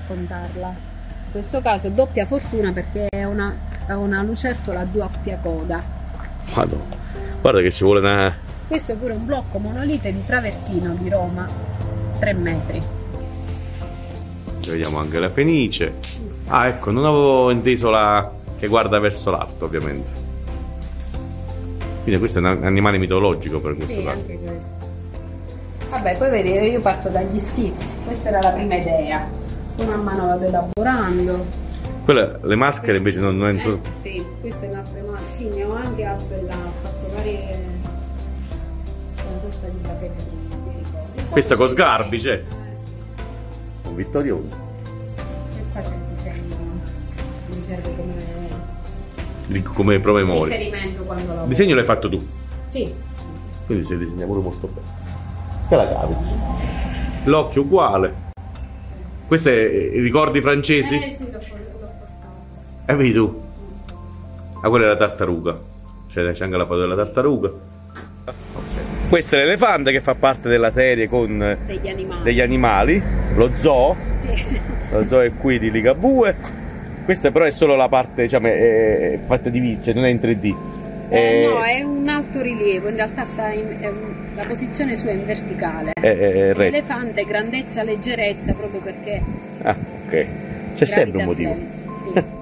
raccontarla. In questo caso doppia fortuna perché è una lucertola a doppia coda. Madonna. Guarda che ci vuole una... Questo è pure un blocco monolite di travertino di Roma, 3 metri. Vediamo anche la penice. Ah, ecco, non avevo inteso la che guarda verso l'alto, ovviamente. Quindi questo è un animale mitologico per questo caso. Anche questo. Vabbè, poi vedi, io parto dagli schizzi. Questa era la prima idea. Poi man mano vado elaborando. Le maschere invece non entro... Sì, questa è un'altra maschera. Sì, ne ho anche altre là, ho fatto varie... Questa è una sorta di bacheca di ricordi. Questa con sgarbi, c'è. Un vittorioso. E qua c'è il disegno. Mi serve Come promemoria. riferimento quando lavoro. Il disegno l'hai fatto tu? Sì. Quindi sei disegnatore molto bene. Te la cavi. L'occhio uguale. Questi ricordi francesi? Sì, l'ho portato. Vedi tu? Ah, quella è la tartaruga. C'è anche la foto della tartaruga. Okay. Questo è l'elefante che fa parte della serie con degli animali. Lo zoo. Sì. Lo zoo è qui di Ligabue. Questa però è solo la parte, diciamo, è fatta di cioè non è in 3D. No, è un alto rilievo, in realtà la posizione sua è in verticale. L'elefante, grandezza, leggerezza, proprio perché... Ah, ok. C'è sempre un motivo. Sì.